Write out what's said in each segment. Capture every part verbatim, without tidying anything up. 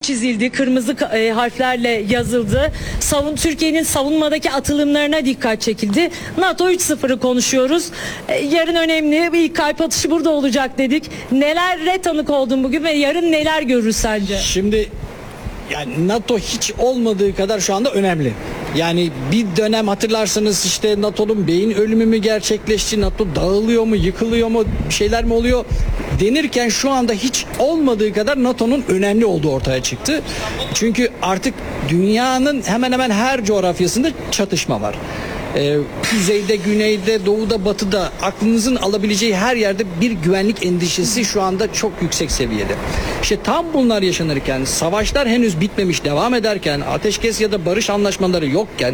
çizildi, kırmızı e, harflerle yazıldı. Savun Türkiye'nin savunmadaki atılımlarına dikkat çekildi. NATO üç sıfırı konuşuyoruz. E, yarın önemli bir kalp atışı burada olacak dedik. Nelere tanık oldun bugün ve yarın neler görürüz sence? Şimdi yani NATO hiç olmadığı kadar şu anda önemli. Yani bir dönem hatırlarsanız işte NATO'nun beyin ölümü mü gerçekleşti, NATO dağılıyor mu, yıkılıyor mu, bir şeyler mi oluyor denirken şu anda hiç olmadığı kadar NATO'nun önemli olduğu ortaya çıktı. Çünkü artık dünyanın hemen hemen her coğrafyasında çatışma var. Ee, kuzeyde, güneyde, doğuda, batıda aklınızın alabileceği her yerde bir güvenlik endişesi şu anda çok yüksek seviyede. İşte tam bunlar yaşanırken, savaşlar henüz bitmemiş, devam ederken, ateşkes ya da barış anlaşmaları yokken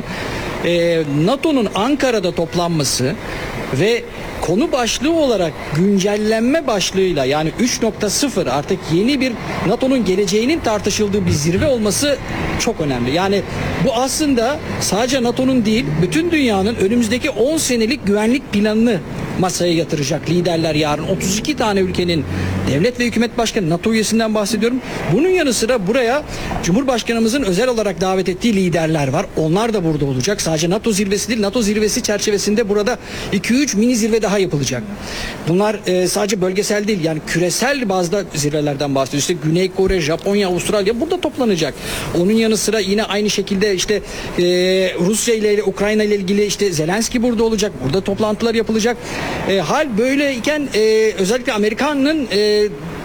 e, NATO'nun Ankara'da toplanması ve konu başlığı olarak güncellenme başlığıyla yani üç nokta sıfır artık yeni bir NATO'nun geleceğinin tartışıldığı bir zirve olması çok önemli. Yani bu aslında sadece NATO'nun değil bütün dünyanın önümüzdeki on senelik güvenlik planını masaya yatıracak liderler yarın. otuz iki tane ülkenin devlet ve hükümet başkanı, NATO üyesinden bahsediyorum. Bunun yanı sıra buraya Cumhurbaşkanımızın özel olarak davet ettiği liderler var. Onlar da burada olacak. Sadece NATO zirvesi değil, NATO zirvesi çerçevesinde burada iki üç mini zirve daha yapılacak. Bunlar e, sadece bölgesel değil, yani küresel bazda zirvelerden bahsediyoruz. İşte Güney Kore, Japonya, Avustralya burada toplanacak. Onun yanı sıra yine aynı şekilde işte e, Rusya ile Ukrayna ile ilgili işte Zelenski burada olacak. Burada toplantılar yapılacak. E, hal böyleyken e, özellikle Amerika'nın e,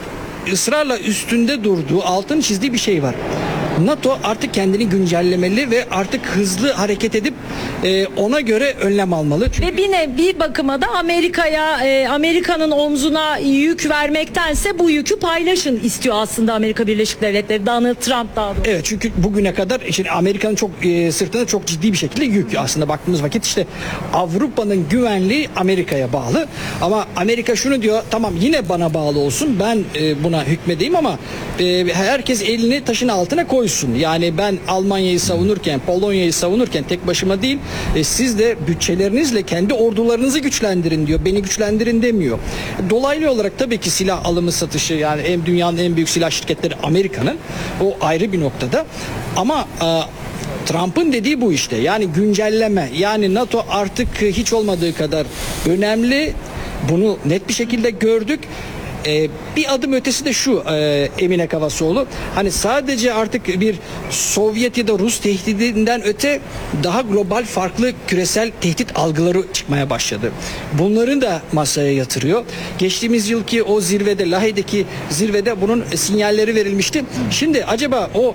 ısrarla üstünde durduğu, altını çizdiği bir şey var. NATO artık kendini güncellemeli ve artık hızlı hareket edip e, ona göre önlem almalı. Çünkü... Ve bir, ne, bir bakıma da Amerika'ya, e, Amerika'nın omzuna yük vermektense bu yükü paylaşın istiyor aslında Amerika Birleşik Devletleri, Donald Trump daha doğrusu. Evet, çünkü bugüne kadar işte Amerika'nın çok e, sırtında çok ciddi bir şekilde yük aslında baktığımız vakit işte Avrupa'nın güvenliği Amerika'ya bağlı ama Amerika şunu diyor, tamam yine bana bağlı olsun, ben e, buna hükmedeyim ama e, herkes elini taşın altına koysun. Yani ben Almanya'yı savunurken, Polonya'yı savunurken tek başıma değil, e, siz de bütçelerinizle kendi ordularınızı güçlendirin diyor. Beni güçlendirin demiyor. Dolaylı olarak tabii ki silah alımı satışı, yani en dünyanın en büyük silah şirketleri Amerika'nın, o ayrı bir noktada. Ama e, Trump'ın dediği bu işte. Yani güncelleme. Yani NATO artık hiç olmadığı kadar önemli. Bunu net bir şekilde gördük. Ee, bir adım ötesi de şu e, Emine Kavasoğlu, hani sadece artık bir Sovyet ya da Rus tehdidinden öte daha global farklı küresel tehdit algıları çıkmaya başladı. Bunları da masaya yatırıyor. Geçtiğimiz yılki o zirvede, Lahey'deki zirvede bunun sinyalleri verilmişti. Şimdi acaba o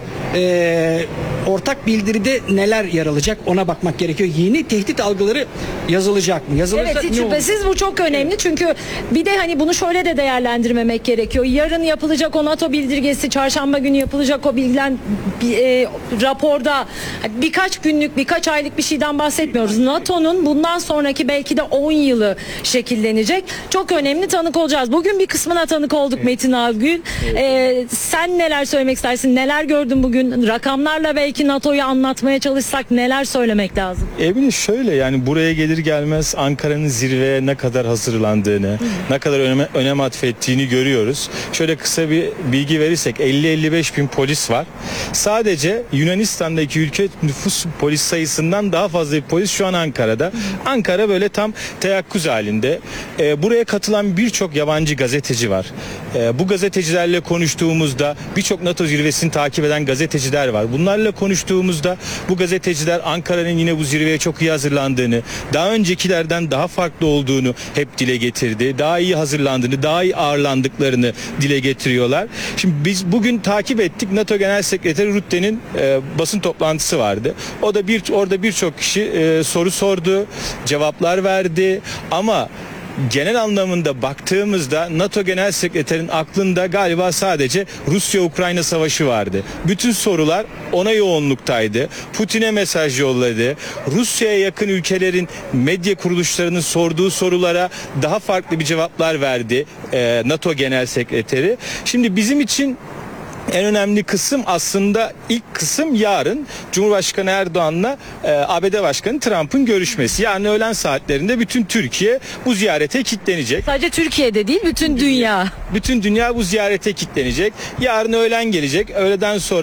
e, ortak bildiride neler yer alacak ona bakmak gerekiyor. Yeni tehdit algıları yazılacak mı? Yazılırsa evet, hiç şüphesiz bu çok önemli. Evet. Çünkü bir de hani bunu şöyle de değerlendirmemek gerekiyor. Yarın yapılacak o NATO bildirgesi, çarşamba günü yapılacak o bilgilen bir, e, raporda birkaç günlük, birkaç aylık bir şeyden bahsetmiyoruz. NATO'nun bundan sonraki belki de on yılı şekillenecek. Çok önemli, tanık olacağız. Bugün bir kısmına tanık olduk, evet. Metin Algül. Evet. E, sen neler söylemek istersin? Neler gördün bugün? Rakamlarla belki NATO'yu anlatmaya çalışsak neler söylemek lazım? Emine şöyle, yani buraya gelir gelmez Ankara'nın zirveye ne kadar hazırlandığını, Hı. ne kadar öneme, önem atfettiğini görüyoruz. Şöyle kısa bir bilgi verirsek elli elli beş bin polis var. Sadece Yunanistan'daki ülke nüfus polis sayısından daha fazla bir polis şu an Ankara'da. Hı. Ankara böyle tam teyakkuz halinde. Ee, buraya katılan birçok yabancı gazeteci var. Ee, bu gazetecilerle konuştuğumuzda birçok NATO zirvesini takip eden gazeteciler var. Bunlarla konuştuğumuzda bu gazeteciler Ankara'nın yine bu zirveye çok iyi hazırlandığını, daha öncekilerden daha farklı olduğunu hep dile getirdi. Daha iyi hazırlandığını, daha iyi ağırlandıklarını dile getiriyorlar. Şimdi biz bugün takip ettik. NATO Genel Sekreteri Rutte'nin e, basın toplantısı vardı. O da bir orada birçok kişi e, soru sordu, cevaplar verdi ama genel anlamında baktığımızda NATO Genel Sekreterinin aklında galiba sadece Rusya-Ukrayna savaşı vardı. Bütün sorular ona yoğunluktaydı. Putin'e mesaj yolladı. Rusya'ya yakın ülkelerin medya kuruluşlarının sorduğu sorulara daha farklı bir cevaplar verdi e, NATO Genel Sekreteri. Şimdi bizim için en önemli kısım aslında ilk kısım yarın Cumhurbaşkanı Erdoğan'la e, A B D Başkanı Trump'ın görüşmesi. Yani öğlen saatlerinde bütün Türkiye bu ziyarete kilitlenecek. Sadece Türkiye'de değil, bütün dünya. Bütün dünya bu ziyarete kilitlenecek. Yarın öğlen gelecek. Öğleden sonra